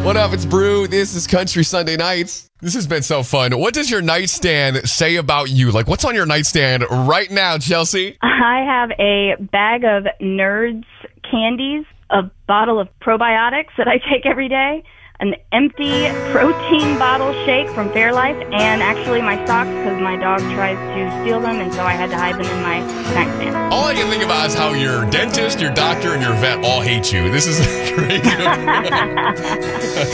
What up? It's Brew. This is Country Sunday Nights. This has been so fun. What does your nightstand say about you? Like, what's on your nightstand right now, Chelsea? I have a bag of Nerds candies, a bottle of probiotics that I take every day, an empty protein bottle shake from Fairlife, and actually my socks because my dog tries to steal them, and so I had to hide them in my nightstand. All I can think about is how your dentist, your doctor, and your vet all hate you. This is crazy.